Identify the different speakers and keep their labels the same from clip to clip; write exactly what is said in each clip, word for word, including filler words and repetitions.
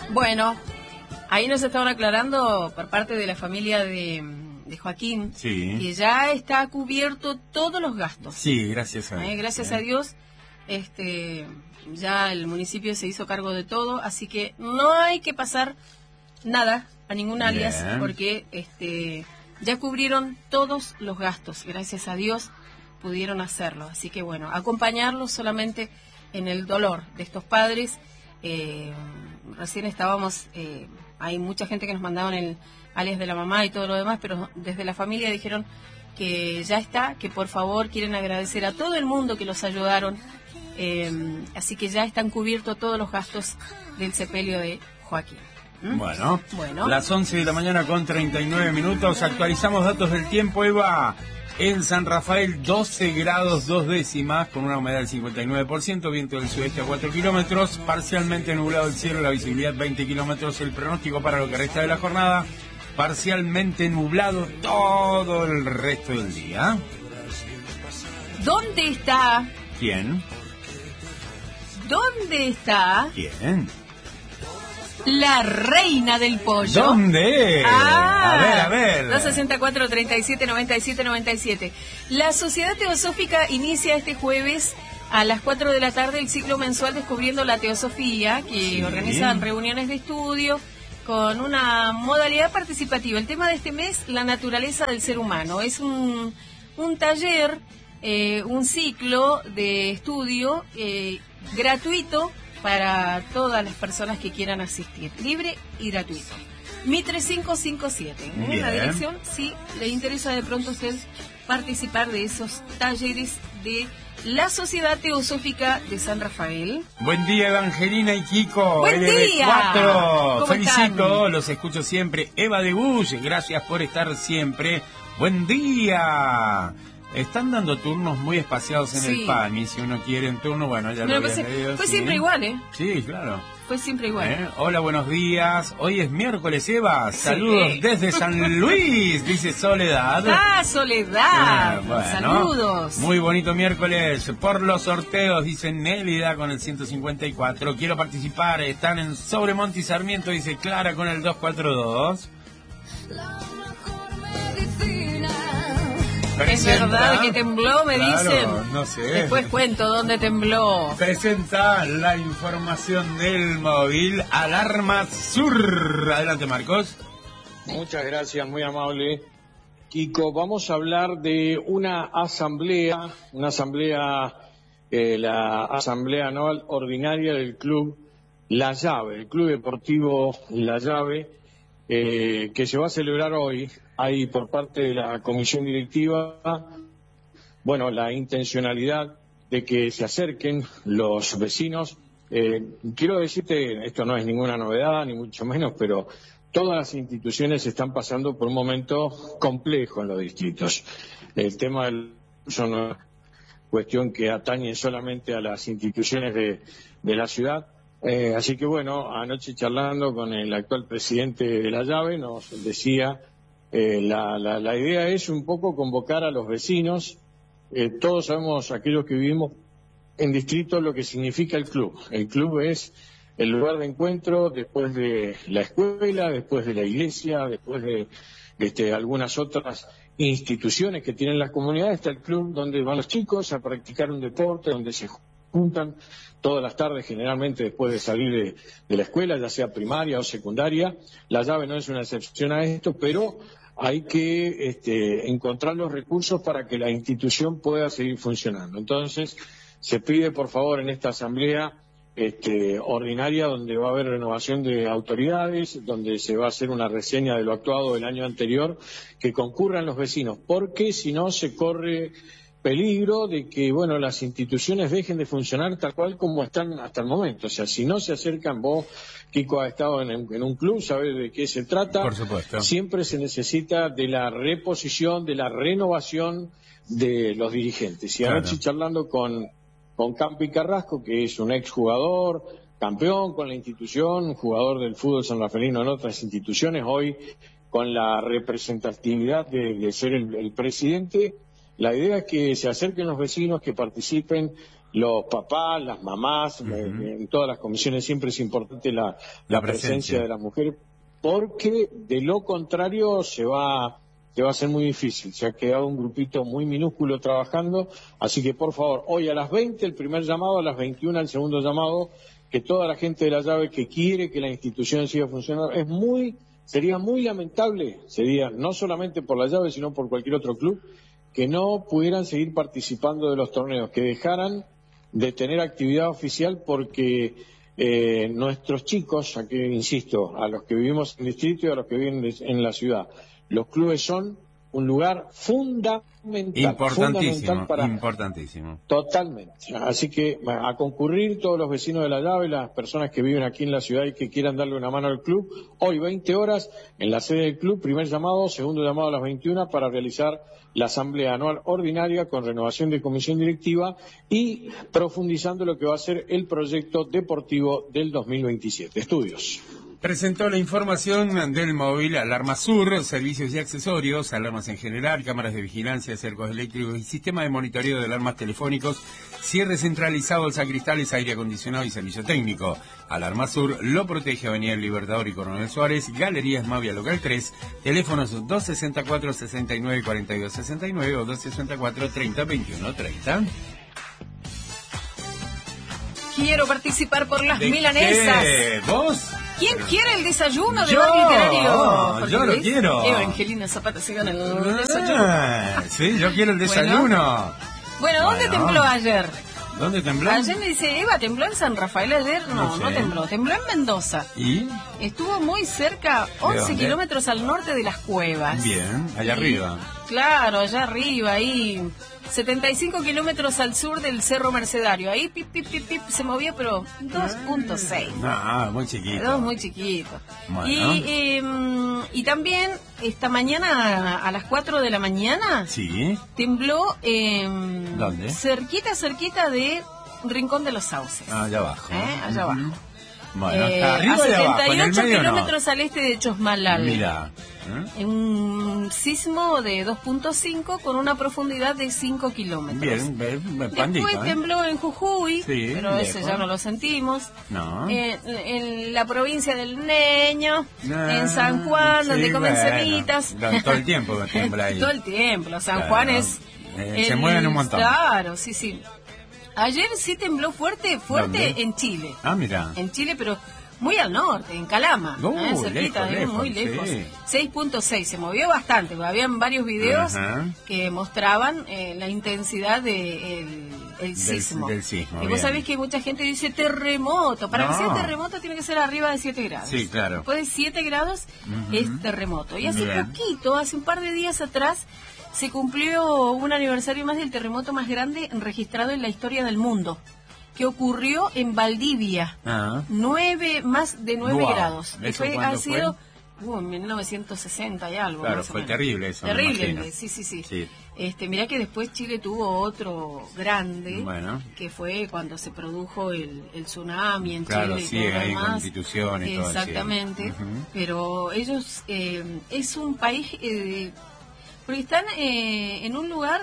Speaker 1: Bueno, ahí nos estaban aclarando por parte de la familia de, de Joaquín,
Speaker 2: sí,
Speaker 1: que ya está cubierto todos los gastos.
Speaker 2: Sí, gracias a Dios.
Speaker 1: Eh, gracias
Speaker 2: ¿eh?
Speaker 1: a Dios, este, ya el municipio se hizo cargo de todo, así que no hay que pasar nada a ningún alias,
Speaker 2: Bien.
Speaker 1: porque este, ya cubrieron todos los gastos, gracias a Dios pudieron hacerlo. Así que bueno, acompañarlos solamente en el dolor de estos padres. Eh, recién estábamos, eh, hay mucha gente que nos mandaban el alias de la mamá y todo lo demás, pero desde la familia dijeron que ya está, que por favor quieren agradecer a todo el mundo que los ayudaron, eh, así que ya están cubiertos todos los gastos del sepelio de Joaquín. ¿Mm?
Speaker 2: Bueno,
Speaker 1: bueno,
Speaker 2: las once de la mañana con treinta y nueve minutos, actualizamos datos del tiempo, Eva. En San Rafael, doce grados dos décimas, con una humedad del cincuenta y nueve por ciento, viento del sudeste a cuatro kilómetros, parcialmente nublado el cielo, la visibilidad veinte kilómetros, el pronóstico para lo que resta de la jornada, parcialmente nublado todo el resto del día.
Speaker 1: ¿Dónde está?
Speaker 2: ¿Quién?
Speaker 1: ¿Dónde está?
Speaker 2: ¿Quién?
Speaker 1: La reina del pollo.
Speaker 2: ¿Dónde?
Speaker 1: Ah,
Speaker 2: a ver, a ver.
Speaker 1: dos sesenta y cuatro, treinta y siete, noventa y siete, noventa y siete. La Sociedad Teosófica inicia este jueves a las cuatro de la tarde el ciclo mensual Descubriendo la Teosofía, que sí. organizan reuniones de estudio con una modalidad participativa. El tema de este mes, la naturaleza del ser humano. Es un, un taller, eh, un ciclo de estudio eh, gratuito para todas las personas que quieran asistir, libre y gratuito. Mitre cinco cinco siete, en la dirección, si le interesa de pronto a usted participar de esos talleres de la Sociedad Teosófica de San Rafael.
Speaker 2: Buen día, Evangelina y Kiko.
Speaker 1: Buen día.
Speaker 2: cuatro. Felicito,
Speaker 1: están?
Speaker 2: Los escucho siempre. Eva de Bush, gracias por estar siempre. Buen día. Están dando turnos muy espaciados en
Speaker 1: sí.
Speaker 2: el P A M I, si uno quiere en turno, bueno, ya
Speaker 1: no,
Speaker 2: lo
Speaker 1: pues,
Speaker 2: había leído.
Speaker 1: Fue
Speaker 2: ¿sí?
Speaker 1: siempre igual, ¿eh?
Speaker 2: Sí, claro.
Speaker 1: Fue siempre igual.
Speaker 2: ¿Eh? Hola, buenos días. Hoy es miércoles, Eva.
Speaker 1: Sí.
Speaker 2: Saludos desde San Luis, dice Soledad.
Speaker 1: ¡Ah, Soledad!
Speaker 2: Eh, bueno,
Speaker 1: Saludos.
Speaker 2: Muy bonito miércoles. Por los sorteos, dice Nélida con el ciento cincuenta y cuatro. Quiero participar. Están en Sobremonte y Sarmiento, dice Clara con el doscientos cuarenta y dos.
Speaker 1: Es verdad que tembló, me
Speaker 2: claro,
Speaker 1: dicen.
Speaker 2: No sé.
Speaker 1: Después cuento dónde tembló.
Speaker 2: Presenta la información del móvil Alarma Sur. Adelante, Marcos.
Speaker 3: Muchas gracias, muy amable. Kiko, vamos a hablar de una asamblea, una asamblea, eh, la asamblea anual ordinaria del club La Llave, el Club Deportivo La Llave, eh, que se va a celebrar hoy. Hay por parte de la comisión directiva, bueno, la intencionalidad de que se acerquen los vecinos. Eh, quiero decirte, esto no es ninguna novedad, ni mucho menos, pero todas las instituciones están pasando por un momento complejo en los distritos. El tema del uso no es cuestión que atañe solamente a las instituciones de, de la ciudad. Eh, así que bueno, anoche charlando con el actual presidente de La Llave nos decía... Eh, la, la, la idea es un poco convocar a los vecinos. Eh, todos sabemos, aquellos que vivimos en distrito, lo que significa el club. El club es el lugar de encuentro después de la escuela, después de la iglesia, después de este, algunas otras instituciones que tienen las comunidades. Está el club donde van los chicos a practicar un deporte, donde se juntan todas las tardes, generalmente después de salir de, de la escuela, ya sea primaria o secundaria. La Llave no es una excepción a esto, pero hay que este, encontrar los recursos para que la institución pueda seguir funcionando. Entonces, se pide, por favor, en esta asamblea este, ordinaria, donde va a haber renovación de autoridades, donde se va a hacer una reseña de lo actuado del año anterior, que concurran los vecinos, porque si no se corre peligro de que, bueno, las instituciones dejen de funcionar tal cual como están hasta el momento. O sea, si no se acercan, vos, Kiko, ha estado en, en un club, sabés de qué se trata.
Speaker 2: Por supuesto. Siempre
Speaker 3: se necesita de la reposición, de la renovación de los dirigentes. Y
Speaker 2: claro.
Speaker 3: Anoche charlando con, con Campi Carrasco, que es un exjugador, campeón con la institución, jugador del fútbol sanrafaelino en otras instituciones, hoy con la representatividad de, de ser el, el presidente. La idea es que se acerquen los vecinos, que participen los papás, las mamás, uh-huh. en todas las comisiones siempre es importante la, la, la presencia. presencia de las mujeres, porque de lo contrario se va, se va a hacer muy difícil. Se ha quedado un grupito muy minúsculo trabajando, así que por favor, hoy a las veinte el primer llamado, a las veintiuna el segundo llamado, que toda la gente de la llave que quiere que la institución siga funcionando, es muy, sería muy lamentable, sería no solamente por la llave, sino por cualquier otro club, que no pudieran seguir participando de los torneos, que dejaran de tener actividad oficial porque eh, nuestros chicos, aquí insisto, a los que vivimos en el distrito y a los que viven en la ciudad, los clubes son un lugar fundamental.
Speaker 2: Importantísimo,
Speaker 3: fundamental para,
Speaker 2: importantísimo.
Speaker 3: Totalmente. Así que a concurrir todos los vecinos de la llave, las personas que viven aquí en la ciudad y que quieran darle una mano al club, hoy veinte horas en la sede del club, primer llamado, segundo llamado a las veintiuna para realizar la asamblea anual ordinaria con renovación de comisión directiva y profundizando lo que va a ser el proyecto deportivo del dos mil veintisiete. Estudios.
Speaker 2: Presentó la información del móvil Alarma Sur, servicios y accesorios, alarmas en general, cámaras de vigilancia, cercos eléctricos y sistema de monitoreo de alarmas telefónicos, cierre centralizado, sacristales, aire acondicionado y servicio técnico. Alarma Sur lo protege Avenida El Libertador y Coronel Suárez, Galerías Mavia Local tres, teléfonos dos sesenta y cuatro, sesenta y nueve, cuarenta y dos sesenta y nueve o dos sesenta y cuatro, treinta, veintiuno, treinta.
Speaker 1: Quiero participar por las milanesas.
Speaker 2: ¿Qué? ¿Vos?
Speaker 1: ¿Quién quiere el desayuno de
Speaker 2: yo,
Speaker 1: Bar Literario?
Speaker 2: Yo lo quiero.
Speaker 1: Evangelina Zapata se gana el desayuno.
Speaker 2: Ah, sí, yo quiero el desayuno.
Speaker 1: Bueno, bueno ¿dónde bueno. tembló ayer?
Speaker 2: ¿Dónde tembló?
Speaker 1: Ayer me dice, Eva, ¿tembló en San Rafael ayer? No, no, sé. no tembló. Tembló en Mendoza.
Speaker 2: ¿Y?
Speaker 1: Estuvo muy cerca, once kilómetros al norte de las Cuevas.
Speaker 2: Bien, allá y, arriba.
Speaker 1: Claro, allá arriba, ahí... setenta y cinco kilómetros al sur del Cerro Mercedario. Ahí pip, pip, pip, pip, se movía, pero dos punto seis.
Speaker 2: Ah, muy chiquito.
Speaker 1: Dos muy chiquito.
Speaker 2: Bueno.
Speaker 1: Y, eh, y también esta mañana, a las cuatro de la mañana,
Speaker 2: sí.
Speaker 1: tembló eh,
Speaker 2: ¿Dónde?
Speaker 1: cerquita, cerquita de Rincón de los Sauces.
Speaker 2: Ah, allá abajo.
Speaker 1: ¿Eh? Allá uh-huh. abajo.
Speaker 2: Bueno,
Speaker 1: eh,
Speaker 2: arriba
Speaker 1: a
Speaker 2: y abajo,
Speaker 1: setenta y ocho kilómetros
Speaker 2: no.
Speaker 1: al este de Chosmalal.
Speaker 2: Mira.
Speaker 1: ¿Eh? Un sismo de dos punto cinco con una profundidad de cinco kilómetros.
Speaker 2: Bien, bien, bien pandito,
Speaker 1: Después
Speaker 2: ¿eh?
Speaker 1: tembló en Jujuy,
Speaker 2: sí,
Speaker 1: pero lejos. Ese ya no lo sentimos.
Speaker 2: No.
Speaker 1: Eh, en la provincia del Neño, no, en San Juan,
Speaker 2: sí,
Speaker 1: donde comen
Speaker 2: bueno,
Speaker 1: cevitas.
Speaker 2: Todo el tiempo tiembla ahí.
Speaker 1: Todo el tiempo. San
Speaker 2: claro.
Speaker 1: Juan es...
Speaker 2: Eh, se mueven un montón.
Speaker 1: Claro, sí, sí. Ayer sí tembló fuerte, fuerte
Speaker 2: ¿Dónde?
Speaker 1: En Chile.
Speaker 2: Ah, mira.
Speaker 1: En Chile, pero... muy al norte, en Calama,
Speaker 2: uh,
Speaker 1: ¿eh? cerquita,
Speaker 2: lejos,
Speaker 1: ¿eh?
Speaker 2: lejos,
Speaker 1: muy lejos.
Speaker 2: Sí.
Speaker 1: seis punto seis, se movió bastante, habían varios videos
Speaker 2: uh-huh.
Speaker 1: que mostraban eh, la intensidad del de el sismo.
Speaker 2: Del, del sismo.
Speaker 1: Y vos
Speaker 2: bien.
Speaker 1: sabés que mucha gente dice terremoto. Para
Speaker 2: no.
Speaker 1: que sea terremoto tiene que ser arriba de siete grados.
Speaker 2: Sí, claro.
Speaker 1: Después de siete grados uh-huh. es terremoto. Y hace
Speaker 2: bien.
Speaker 1: poquito, hace un par de días atrás, se cumplió un aniversario más del terremoto más grande registrado en la historia del mundo, que ocurrió en Valdivia,
Speaker 2: ah.
Speaker 1: nueve, más de nueve
Speaker 2: wow.
Speaker 1: grados.
Speaker 2: ¿Eso
Speaker 1: fue, ha sido
Speaker 2: fue?
Speaker 1: Uh, en mil novecientos sesenta y algo.
Speaker 2: Claro, fue terrible eso.
Speaker 1: Terrible, sí, sí, sí,
Speaker 2: sí.
Speaker 1: Este, mirá que después Chile tuvo otro grande,
Speaker 2: bueno.
Speaker 1: que fue cuando se produjo el, el tsunami en
Speaker 2: claro,
Speaker 1: Chile.
Speaker 2: sí,
Speaker 1: y todo
Speaker 2: hay
Speaker 1: demás.
Speaker 2: constituciones y todo.
Speaker 1: Exactamente,
Speaker 2: sí. uh-huh.
Speaker 1: Pero ellos, eh, es un país, eh, porque están eh, en un lugar...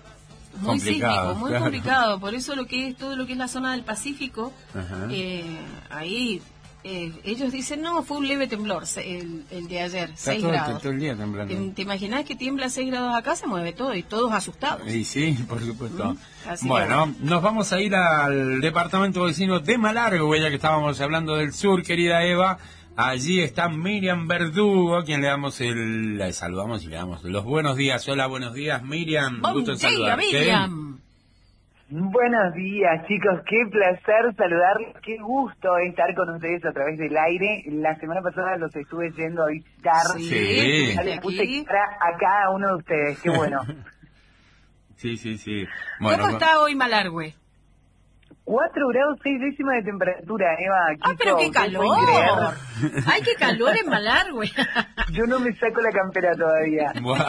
Speaker 1: muy
Speaker 2: complicado,
Speaker 1: sísmico, muy
Speaker 2: claro.
Speaker 1: complicado, por eso lo que es todo lo que es la zona del Pacífico,
Speaker 2: uh-huh.
Speaker 1: eh, ahí eh, ellos dicen no, fue un leve temblor el, el de ayer, seis grados.
Speaker 2: Todo el día temblando.
Speaker 1: ¿Te, ¿Te imaginas que tiembla seis grados acá? Se mueve todo y todos asustados.
Speaker 2: Y sí, por supuesto.
Speaker 1: ¿Mm? Así
Speaker 2: bueno,
Speaker 1: que...
Speaker 2: nos vamos a ir al departamento vecino de Malargüe, ya que estábamos hablando del sur, querida Eva. Allí está Miriam Verdugo, a quien le damos el, le saludamos y le damos los buenos días. Hola, buenos días, Miriam.
Speaker 1: Buen
Speaker 2: gusto en
Speaker 1: día,
Speaker 2: saludarte.
Speaker 1: Miriam.
Speaker 4: Buenos días, chicos. Qué placer saludarlos. Qué gusto estar con ustedes a través del aire. La semana pasada los estuve yendo a visitar.
Speaker 2: Sí.
Speaker 4: Ya les puse cara a cada uno de ustedes. Qué bueno.
Speaker 2: sí, sí, sí. Bueno,
Speaker 1: ¿Cómo está hoy Malargüe?
Speaker 4: Cuatro grados seis décimas de temperatura, Eva. Kiko,
Speaker 1: ¡Ah, pero qué calor! ¡Ay, qué calor en Malargüe!
Speaker 4: Yo no me saco la campera todavía.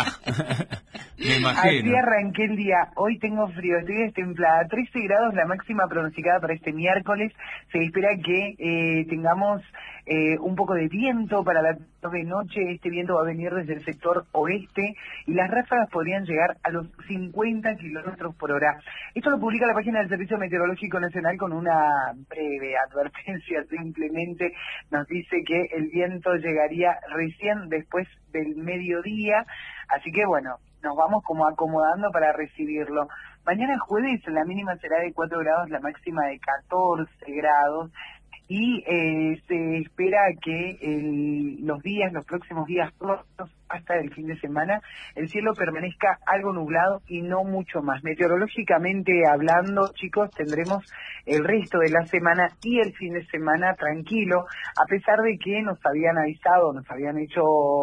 Speaker 2: Me imagino.
Speaker 4: Así arranqué el día. Hoy tengo frío, estoy destemplada. trece grados la máxima pronosticada para este miércoles. Se espera que eh, tengamos eh, un poco de viento para la tarde noche. Este viento va a venir desde el sector oeste y las ráfagas podrían llegar a los cincuenta kilómetros por hora. Esto lo publica la página del Servicio Meteorológico Nacional con una breve advertencia. Simplemente nos dice que el viento llegaría recién después del mediodía, así que bueno, nos vamos como acomodando para recibirlo. Mañana jueves la mínima será de cuatro grados, la máxima de catorce grados. Y eh, se espera que el, los días, los próximos días, hasta el fin de semana, el cielo permanezca algo nublado y no mucho más. Meteorológicamente hablando, chicos, tendremos el resto de la semana y el fin de semana tranquilo, a pesar de que nos habían avisado, nos habían hecho,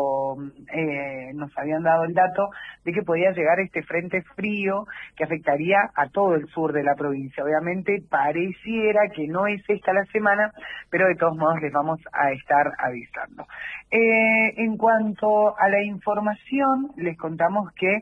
Speaker 4: eh, nos habían dado el dato de que podía llegar este frente frío que afectaría a todo el sur de la provincia. Obviamente pareciera que no es esta la semana, pero de todos modos les vamos a estar avisando. Eh, en cuanto a la información, les contamos que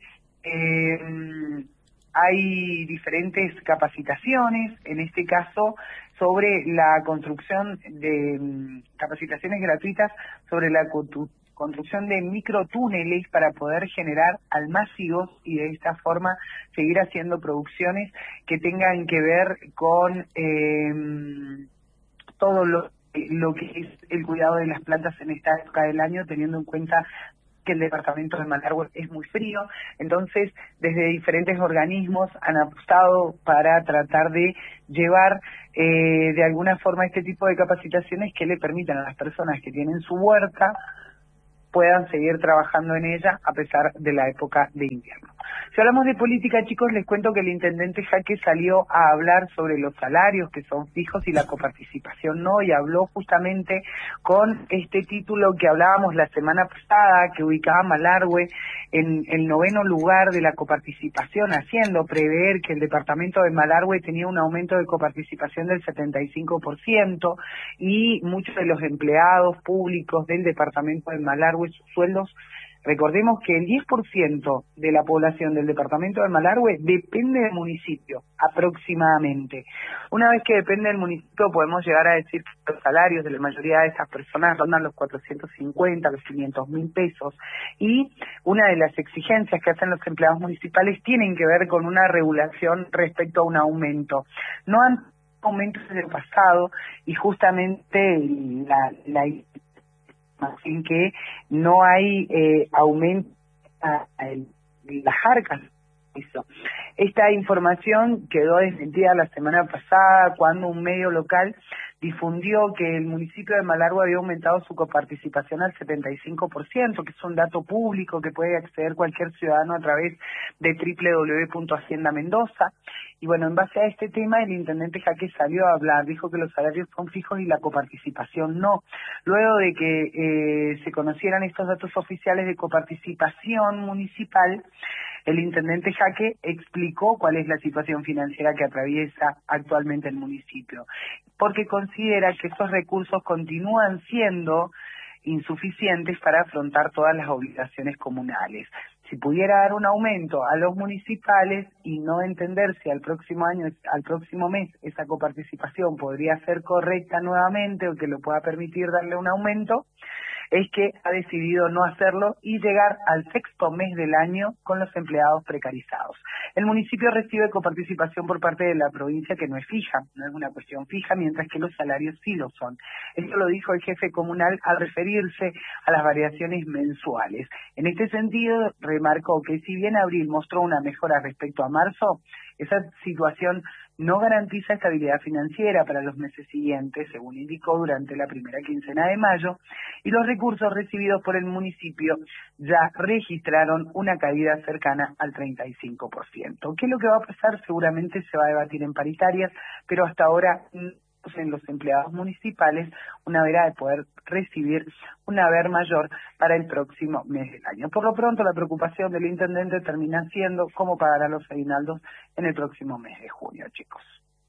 Speaker 4: eh, hay diferentes capacitaciones, en este caso sobre la construcción de um, capacitaciones gratuitas sobre la construcción de microtúneles para poder generar almácigos y de esta forma seguir haciendo producciones que tengan que ver con eh, todo lo, lo que es el cuidado de las plantas en esta época del año, teniendo en cuenta que el departamento de Malargüe es muy frío. Entonces, desde diferentes organismos han apostado para tratar de llevar eh, de alguna forma este tipo de capacitaciones que le permitan a las personas que tienen su huerta puedan seguir trabajando en ella a pesar de la época de invierno. Si hablamos de política, chicos, les cuento que el intendente Jaque salió a hablar sobre los salarios que son fijos y la coparticipación no, y habló justamente con este título que hablábamos la semana pasada, que ubicaba a Malargüe en el noveno lugar de la coparticipación, haciendo prever que el departamento de Malargüe tenía un aumento de coparticipación del setenta y cinco por ciento y muchos de los empleados públicos del departamento de Malargüe, sus sueldos. Recordemos que el diez por ciento de la población del departamento de Malargüe depende del municipio, aproximadamente. Una vez que depende del municipio, podemos llegar a decir que los salarios de la mayoría de esas personas rondan los cuatrocientos cincuenta, los quinientos mil pesos. Y una de las exigencias que hacen los empleados municipales tienen que ver con una regulación respecto a un aumento. No han aumentos en el pasado y justamente la... la así que no hay eh, aumento en las arcas. Eso. Esta información quedó desmentida la semana pasada cuando un medio local difundió que el municipio de Malargüe había aumentado su coparticipación al setenta y cinco por ciento, que es un dato público que puede acceder cualquier ciudadano a través de doble u doble u doble u punto hacienda mendoza. Y bueno, en base a este tema, el intendente Jaque salió a hablar, dijo que los salarios son fijos y la coparticipación no. Luego de que eh, se conocieran estos datos oficiales de coparticipación municipal, el intendente Jaque explicó cuál es la situación financiera que atraviesa actualmente el municipio, porque considera que esos recursos continúan siendo insuficientes para afrontar todas las obligaciones comunales. Si pudiera dar un aumento a los municipales y no entender si al próximo año, al próximo mes, esa coparticipación podría ser correcta nuevamente o que lo pueda permitir darle un aumento, es que ha decidido no hacerlo y llegar al sexto mes del año con los empleados precarizados. El municipio recibe coparticipación por parte de la provincia que no es fija, no es una cuestión fija, mientras que los salarios sí lo son. Esto lo dijo el jefe comunal al referirse a las variaciones mensuales. En este sentido, remarcó que si bien abril mostró una mejora respecto a marzo, esa situación no garantiza estabilidad financiera para los meses siguientes, según indicó durante la primera quincena de mayo, y los recursos recibidos por el municipio ya registraron una caída cercana al treinta y cinco por ciento. ¿Qué es lo que va a pasar? Seguramente se va a debatir en paritarias, pero hasta ahora en los empleados municipales una vez de poder recibir un haber mayor para el próximo mes del año. Por lo pronto, la preocupación del intendente termina siendo cómo pagará los aguinaldos en el próximo mes de junio, chicos.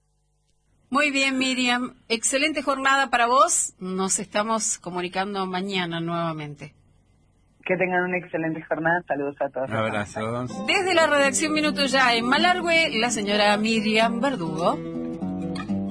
Speaker 1: Muy bien, Miriam. Excelente jornada para vos. Nos estamos comunicando mañana nuevamente.
Speaker 4: Que tengan una excelente jornada. Saludos a todos.
Speaker 2: Un abrazo.
Speaker 1: Desde la redacción Minuto Ya en Malargüe, la señora Miriam Verdugo.